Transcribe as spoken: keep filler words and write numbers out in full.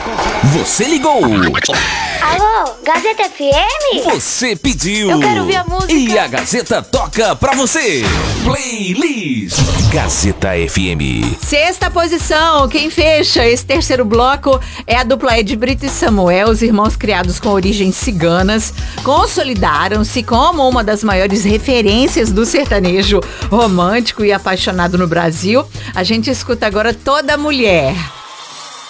Você ligou. Alô, Gazeta F M? Você pediu. Eu quero ouvir a música. E a Gazeta toca pra você. Playlist Gazeta F M. Sexta posição, quem fecha esse terceiro bloco é a dupla Ed Brito e Samuel. Os irmãos criados com origens ciganas consolidaram-se como uma das maiores referências do sertanejo romântico e apaixonado no Brasil. A gente escuta agora Toda Mulher.